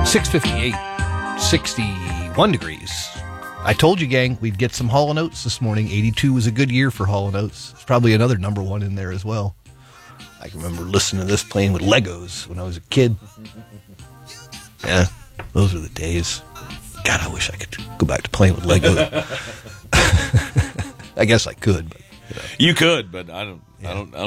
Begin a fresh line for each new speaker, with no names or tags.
6:58, 61 degrees. I told you, gang, we'd get some Hall & Oates this morning. 82 was a good year for Hall & Oates. There's probably another number one in there as well. I can remember listening to this playing with Legos when I was a kid. Yeah, those were the days. God, I wish I could go back to playing with Legos. I guess I could. But,
You could, but I don't